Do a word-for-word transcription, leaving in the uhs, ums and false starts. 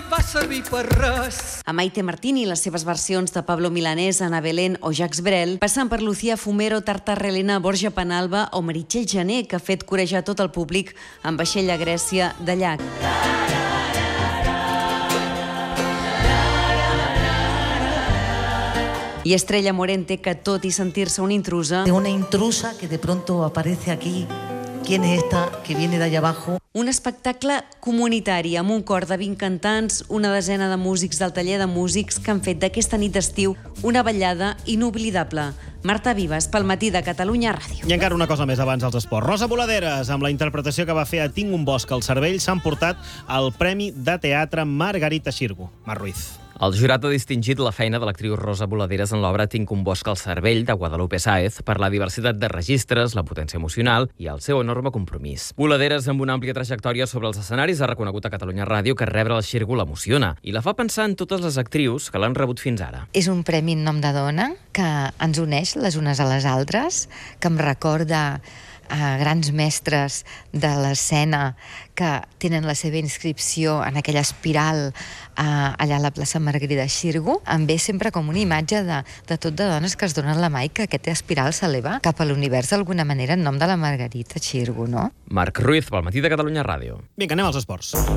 va servir per res. A Maite Martini, les seves versions de Pablo Milanés, Ana Belén o Jacques Brel, passant per Lucía Fumero, Tartar Helena, Borja Penalba o Meritxell Jané, que ha fet corejar tot el públic amb vaixell a Grècia de llac. I Estrella Morente, que tot i sentir-se una intrusa... De una intrusa que de pronto aparece aquí. ¿Quién es esta que viene de allá abajo? Un espectacle comunitari amb un cor de vint cantants, una desena de músics del taller de músics que han fet d'aquesta nit d'estiu una ballada inoblidable. Marta Vives, pel Matí de Catalunya Ràdio. I encara una cosa més abans als esports. Rosa Voladeres, amb la interpretació que va fer a Tinc un bosc al cervell, s'han portat el Premi de Teatre Margarita Xirgu. Mar Ruiz. El jurat ha distingit la feina de l'actriu Rosa Voladeres en l'obra Tinc un bosc al cervell, de Guadalupe Sáez, per la diversitat de registres, la potència emocional i el seu enorme compromís. Voladeres, amb una àmplia trajectòria sobre els escenaris, ha reconegut a Catalunya Ràdio que rebre el Xirgu l'emociona i la fa pensar en totes les actrius que l'han rebut fins ara. És un premi en nom de dona que ens uneix les unes a les altres, que em recorda a grans mestres de l'escena que tenen la seva inscripció en aquella espiral eh, allà a la plaça Margarida Xirgu. Em ve sempre com una imatge de, de tot de dones que es donen la mà i que aquesta espiral s'eleva cap a l'univers d'alguna manera en nom de la Margarita Xirgu, no? Marc Ruiz, pel Matí de Catalunya Ràdio. Vinga, anem als esports.